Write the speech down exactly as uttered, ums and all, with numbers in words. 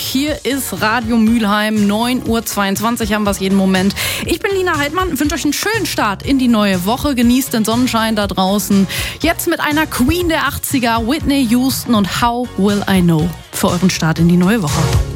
Hier ist Radio Mülheim, neun Uhr zweiundzwanzig haben wir es jeden Moment. Ich bin Lina Heidmann, wünsche euch einen schönen Start in die neue Woche. Genießt den Sonnenschein da draußen. Jetzt mit einer Queen der achtziger, Whitney Houston und How Will I Know für euren Start in die neue Woche.